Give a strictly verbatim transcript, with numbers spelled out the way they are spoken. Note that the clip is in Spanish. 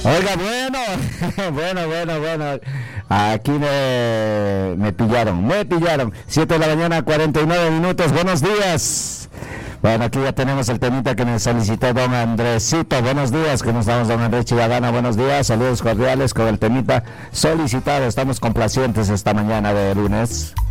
Oiga, bueno, bueno, bueno, bueno. Aquí me, me pillaron, me pillaron. Siete de la mañana, cuarenta y nueve minutos. Buenos días. Bueno, aquí ya tenemos el temita que me solicitó don Andresito. Buenos días, ¿cómo estamos, don Andrés Chivagana? Buenos días, saludos cordiales con el temita solicitado. Estamos complacientes esta mañana de lunes.